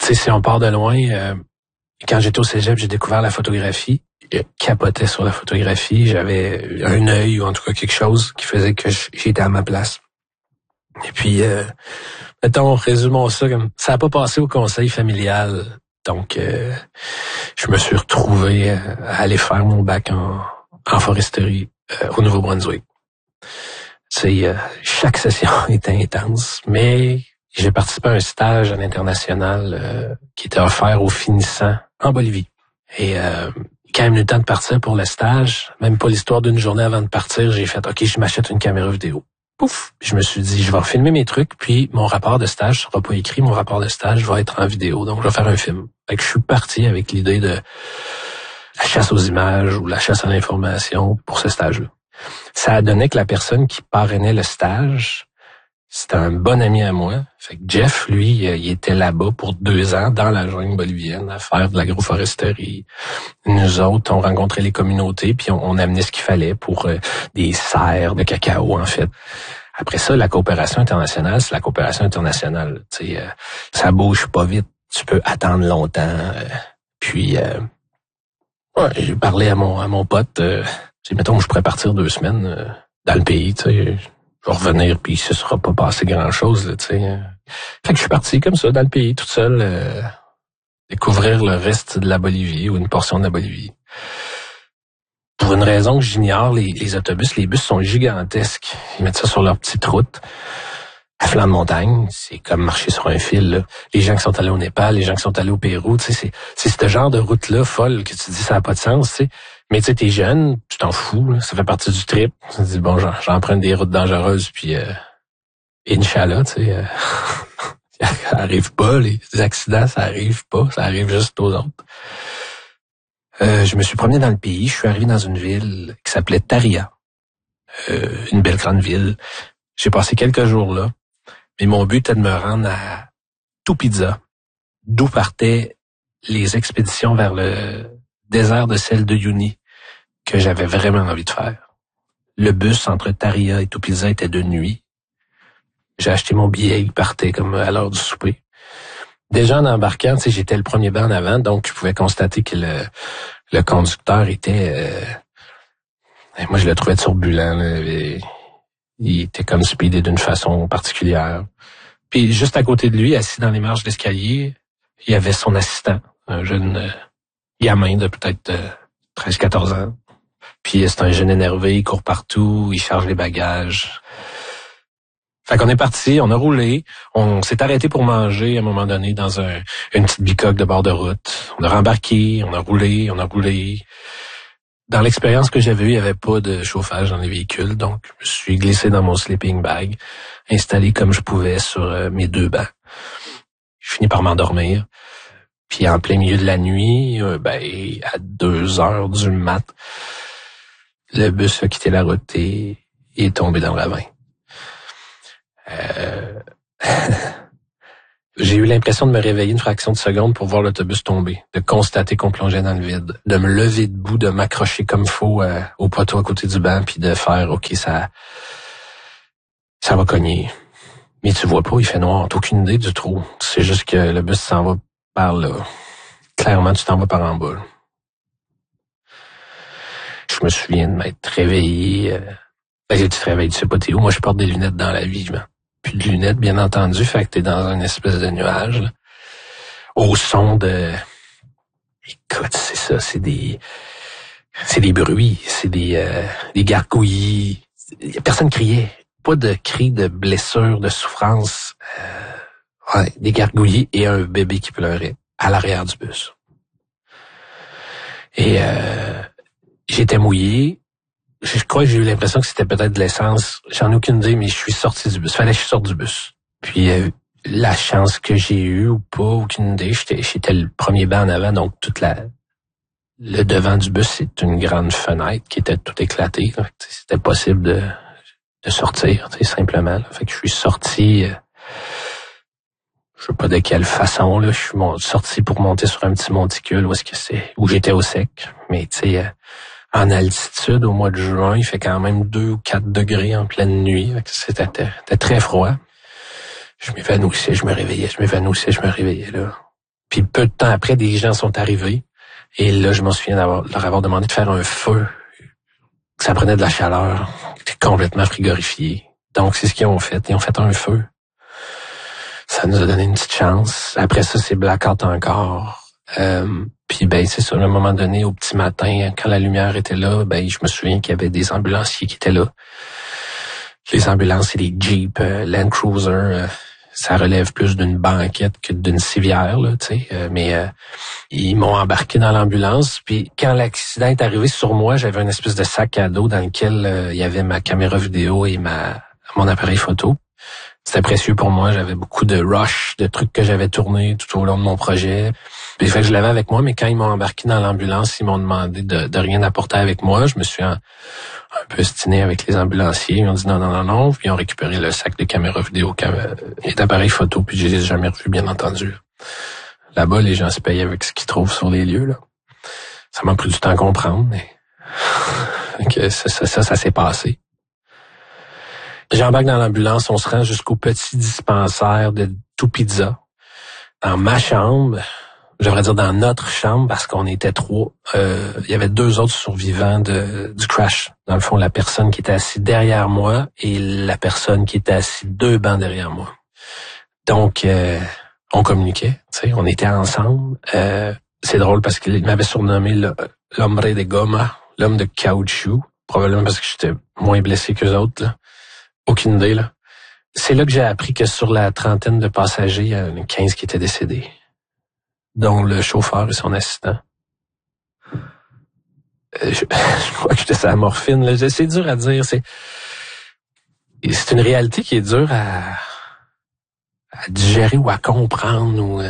sais, si on part de loin, quand j'étais au cégep, j'ai découvert la photographie. Je capotais sur la photographie. J'avais un œil ou en tout cas quelque chose qui faisait que j'étais à ma place. Et puis, mettons, résumons ça comme ça n'a pas passé au conseil familial. Donc, je me suis retrouvé à aller faire mon bac en foresterie au Nouveau-Brunswick. Tu sais, chaque session était intense, mais j'ai participé à un stage à l'international qui était offert aux finissants en Bolivie. Et quand il est venu le temps de partir pour le stage, même pas l'histoire d'une journée avant de partir, j'ai fait « OK, je m'achète une caméra vidéo ». Pouf! Je me suis dit, je vais filmer mes trucs, puis mon rapport de stage sera pas écrit, mon rapport de stage va être en vidéo, donc je vais faire un film. Fait que je suis parti avec l'idée de la chasse aux images ou la chasse à l'information pour ce stage-là. Ça a donné que la personne qui parrainait le stage, c'était un bon ami à moi. Fait que Jeff, lui, il était là-bas pour 2 ans dans la jungle bolivienne à faire de l'agroforesterie. Nous autres, on rencontrait les communautés puis on amenait ce qu'il fallait pour des serres de cacao, en fait. Après ça, la coopération internationale, c'est la coopération internationale. Tu sais, ça bouge pas vite. Tu peux attendre longtemps. Puis, j'ai parlé à mon pote. Mettons, je pourrais partir 2 semaines dans le pays, tu sais. Je vais revenir, puis ce sera pas passé grand-chose, tu sais. Fait que je suis parti comme ça, dans le pays, tout seul, découvrir le reste de la Bolivie ou une portion de la Bolivie. Pour une raison que j'ignore, les autobus, les bus sont gigantesques. Ils mettent ça sur leur petite route, à flanc de montagne. C'est comme marcher sur un fil, là. Les gens qui sont allés au Népal, les gens qui sont allés au Pérou, tu sais, c'est ce genre de route-là folle que tu dis ça n'a pas de sens, tu sais. Mais tu sais, t'es jeune, tu t'en fous, là. Ça fait partie du trip. Tu te dis, bon, j'emprunte des routes dangereuses, puis Inch'Allah, tu sais, ça arrive pas, les accidents, ça arrive pas, ça arrive juste aux autres. Je me suis promené dans le pays, je suis arrivé dans une ville qui s'appelait Tarija, une belle grande ville. J'ai passé quelques jours là, mais mon but était de me rendre à Tupiza, d'où partaient les expéditions vers le désert de sel de Uyuni, que j'avais vraiment envie de faire. Le bus entre Tarija et Tupiza était de nuit. J'ai acheté mon billet, il partait comme à l'heure du souper. Déjà en embarquant, tu sais, j'étais le premier banc en avant, donc je pouvais constater que le conducteur était... moi, je le trouvais turbulent, là. Il était comme speedé d'une façon particulière. Puis juste à côté de lui, assis dans les marches d'escalier, il y avait son assistant, un jeune gamin de peut-être 13-14 ans. Puis c'est un jeune énervé, il court partout, il charge les bagages. Fait qu'on est parti, on a roulé, on s'est arrêté pour manger à un moment donné dans une petite bicoque de bord de route. On a rembarqué, on a roulé. Dans l'expérience que j'avais eue, il n'y avait pas de chauffage dans les véhicules, donc je me suis glissé dans mon sleeping bag, installé comme je pouvais sur mes 2 bancs. Je finis par m'endormir. Puis en plein milieu de la nuit, à 2h du mat', le bus a quitté la route et est tombé dans le ravin. J'ai eu l'impression de me réveiller une fraction de seconde pour voir l'autobus tomber, de constater qu'on plongeait dans le vide, de me lever debout, de m'accrocher comme faut au poteau à côté du banc, puis de faire « OK, ça va cogner ». Mais tu vois pas, il fait noir, t'as aucune idée du trou. C'est juste que le bus s'en va par là. Clairement, tu t'en vas par en bas. Je me souviens de m'être réveillé. Tu te réveilles, tu sais pas t'es où. Moi, je porte des lunettes dans la vie, plus de lunettes, bien entendu, fait que t'es dans une espèce de nuage, là, au son de... Écoute, c'est ça, c'est des bruits, c'est des gargouillis. Personne criait. Pas de cris de blessure, de souffrance. Des gargouillis et un bébé qui pleurait à l'arrière du bus. Et j'étais mouillé. Je crois que j'ai eu l'impression que c'était peut-être de l'essence. J'en ai aucune idée, mais je suis sorti du bus. Fallait que je sorte du bus. Puis la chance que j'ai eue ou pas, aucune idée. J'étais le premier banc en avant, donc le devant du bus, c'est une grande fenêtre qui était toute éclatée. Là. C'était possible de sortir, simplement. Là. Fait que je suis sorti. Je sais pas de quelle façon, là. Je suis sorti pour monter sur un petit monticule où j'étais au sec. Mais tu sais, en altitude, au mois de juin, il fait quand même 2 ou 4 degrés en pleine nuit. C'était très froid. Je m'évanouissais, je me réveillais, là. Puis peu de temps après, des gens sont arrivés. Et là, je m'en souviens leur avoir demandé de faire un feu. Ça prenait de la chaleur. C'était complètement frigorifié. Donc, c'est ce qu'ils ont fait. Ils ont fait un feu. Ça nous a donné une petite chance. Après ça, c'est blackout encore. Puis ben c'est ça, à un moment donné, au petit matin, quand la lumière était là, ben je me souviens qu'il y avait des ambulanciers qui étaient là. Les ambulances, c'est des Jeeps, Land Cruiser. Ça relève plus d'une banquette que d'une civière, là, tu sais. Mais ils m'ont embarqué dans l'ambulance. Puis quand l'accident est arrivé sur moi, j'avais une espèce de sac à dos dans lequel il y avait ma caméra vidéo et mon appareil photo. C'était précieux pour moi. J'avais beaucoup de rush, de trucs que j'avais tournés tout au long de mon projet. Puis fait que je l'avais avec moi, mais quand ils m'ont embarqué dans l'ambulance, ils m'ont demandé de rien apporter avec moi. Je me suis un peu stiné avec les ambulanciers. Ils m'ont dit non. Puis ils ont récupéré le sac de caméras vidéo et d'appareils photo, puis je les ai jamais revus, bien entendu. Là-bas, les gens se payent avec ce qu'ils trouvent sur les lieux, là. Ça m'a pris du temps à comprendre, mais que ça s'est passé. J'embarque dans l'ambulance, on se rend jusqu'au petit dispensaire de Tout Pizza. Dans ma chambre, je devrais dire dans notre chambre, parce qu'on était 3. Il y avait 2 autres survivants du crash. Dans le fond, la personne qui était assise derrière moi et la personne qui était assise 2 bancs derrière moi. Donc, on communiquait, tu sais, on était ensemble. C'est drôle parce qu'il m'avait surnommé l'hombre de goma, l'homme de caoutchouc, probablement parce que j'étais moins blessé qu'eux autres, là. Aucune idée, là. C'est là que j'ai appris que sur la trentaine de passagers, il y en a 15 qui étaient décédés, dont le chauffeur et son assistant. Je crois que j'étais sur la morphine, là. C'est dur à dire. C'est une réalité qui est dure à digérer ou à comprendre. Ou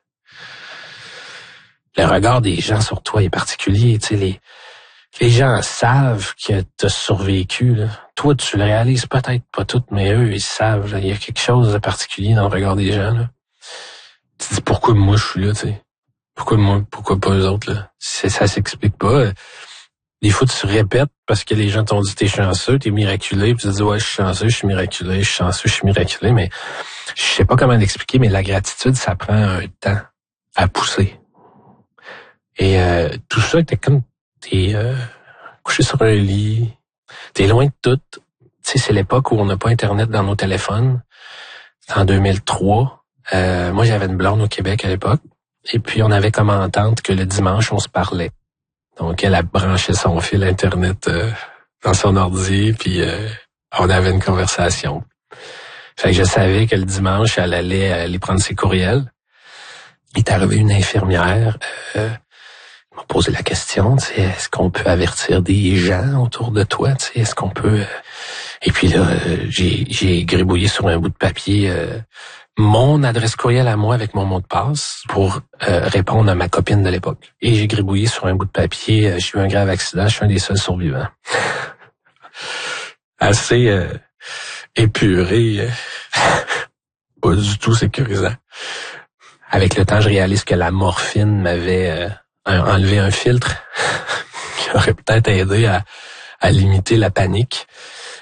le regard des gens sur toi est particulier. Tu sais, les gens savent que t'as survécu, là. Toi, tu le réalises peut-être pas tout, mais eux, ils savent. Là. Il y a quelque chose de particulier dans le regard des gens, là. Tu te dis, pourquoi moi je suis là, tu sais? Pourquoi moi? Pourquoi pas eux autres, là? Ça s'explique pas. Des fois, tu répètes parce que les gens t'ont dit t'es chanceux, t'es miraculé, puis tu te dis ouais, je suis chanceux, je suis miraculé, je suis chanceux, je suis miraculé, mais je sais pas comment l'expliquer, mais la gratitude, ça prend un temps à pousser. Et tout ça, t'es couché sur un lit, t'es loin de tout. Tu sais, c'est l'époque où on n'a pas Internet dans nos téléphones. C'est en 2003. Moi, j'avais une blonde au Québec à l'époque. Et puis, on avait comme entente que le dimanche, on se parlait. Donc, elle a branché son fil Internet dans son ordi, puis on avait une conversation. Fait que je savais que le dimanche, elle allait aller prendre ses courriels. Il est arrivé une infirmière. M'a posé la question, tu sais, est-ce qu'on peut avertir des gens autour de toi, tu sais, est-ce qu'on peut... Et puis là, j'ai gribouillé sur un bout de papier mon adresse courriel à moi avec mon mot de passe pour répondre à ma copine de l'époque. Et j'ai gribouillé sur un bout de papier, j'ai eu un grave accident, je suis un des seuls survivants. Assez épuré, pas du tout sécurisant. Avec le temps, je réalise que la morphine m'avait... enlever un filtre qui aurait peut-être aidé à limiter la panique.